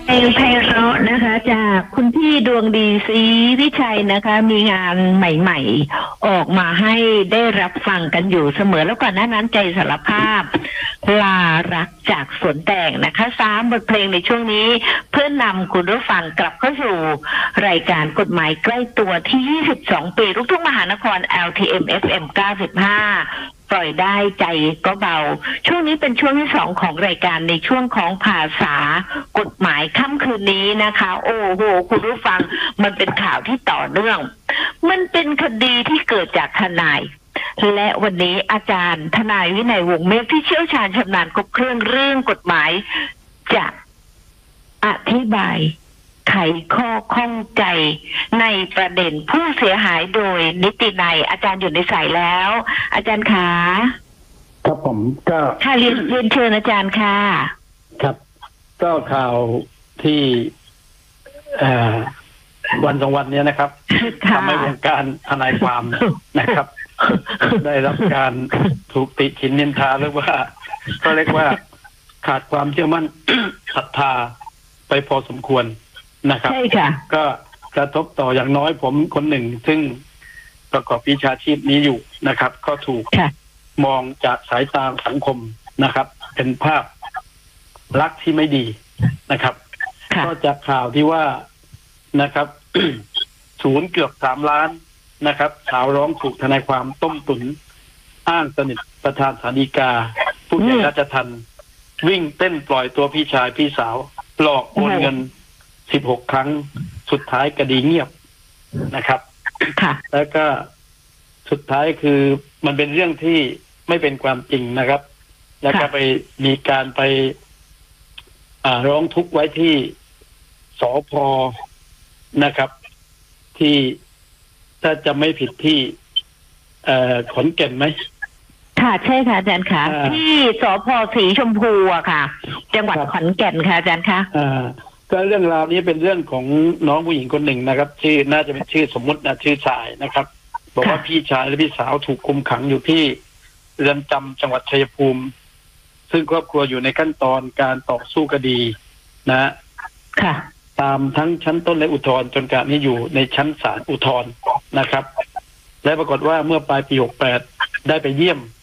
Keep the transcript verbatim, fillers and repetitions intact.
เพลงไพเราะนะคะจากคุณพี่ดวงดีศรีวิชัยนะคะมีงานใหม่ๆออกมาให้ได้รับฟังกันอยู่เสมอแล้วก่อนหน้านั้นใจสารภาพลารักจากสวนแตงนะคะสามบทเพลงในช่วงนี้เพื่อนำคุณผู้ฟังกลับเข้าสู่รายการกฎหมายใกล้ตัวที่ยี่สิบสองปีลูกทุ่งมหานคร แอล ที เอ็ม เอฟ เอ็ม เก้าสิบห้าปล่อยได้ใจก็เบาช่วงนี้เป็นช่วงที่สองของรายการในช่วงของภาษากฎหมายค่ำคืนนี้นะคะโอ้โหคุณผู้ฟังมันเป็นข่าวที่ต่อเนื่องมันเป็นคดีที่เกิดจากทนายและวันนี้อาจารย์ทนายวินัยวงศ์เมฆที่เชี่ยวชาญชำนาญครบเครื่องเรื่องกฎหมายจะอธิบายไขข้อข้องใจในประเด็นผู้เสียหายโดยนิตินัยอาจารย์อยู่ในสายแล้วอาจารย์คะครับผมก็ค่ะเรียนเรียนเชิญอาจารย์ค่ะครับก็ข่าวที่วันสองวันนี้นะครับทำให้วงการทนายความนะครับ ได้รับการถูกติฉินนินทาหรือว่าก็เรียกว่าขาดความเชื่อมั่น ศรัทธาไปพอสมควรนะครับใช่ค่ะก็กระทบต่ออย่างน้อยผมคนหนึ่งซึ่งประกอบวิชาชีพนี้อยู่นะครับก็ถูกมองจากสายตาสังคมนะครับเป็นภาพลักษณ์ที่ไม่ดีนะครับก็จากข่าวที่ว่านะครับ ศูนย์เกือบสามล้านนะครับสาวร้องถูกทนายความต้มตุนอ้างสนิทประธานศาลฎีกาผู้ใหญ่ราชทัณฑ์วิ่งเต้นปล่อยตัวพี่ชายพี่สาวหลอกโอนเงินสิบหกครั้งสุดท้ายคดีเงียบนะครับแล้วก็สุดท้ายคือมันเป็นเรื่องที่ไม่เป็นความจริงนะครับแล้วก็ไปมีการไปร้องทุกข์ไว้ที่สภ.นะครับที่ถ้าจะไม่ผิดที่ขอนแก่นไหมค่ะใช่ค่ะอาจารย์ค่ะที่สภ.สีชมพูอะค่ะจังหวัดขอนแก่นค่ะอาจารย์คะก็เรื่องราวนี้เป็นเรื่องของน้องผู้หญิงคนหนึ่งนะครับชื่อน่าจะเป็นชื่อสมมุตินะชื่อชายนะครับบอกว่าพี่ชายและพี่สาวถูกคุมขังอยู่ที่เรือนจำจังหวัดชัยภูมิซึ่งครอบครัวอยู่ในขั้นตอนการต่อสู้คดีนะค่ะตามทั้งชั้นต้นและอุทธรณ์จนการนี้อยู่ในชั้นศาลอุทธรณ์นะครับและปรากฏว่าเมื่อปลายปีหกสิบแปดได้ไปเยี่ยม